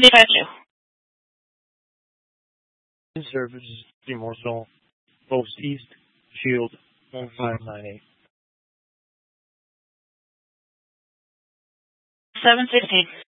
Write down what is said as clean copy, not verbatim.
dispatch you? In service, Timor Zone, Post East, Shield 1598. 715.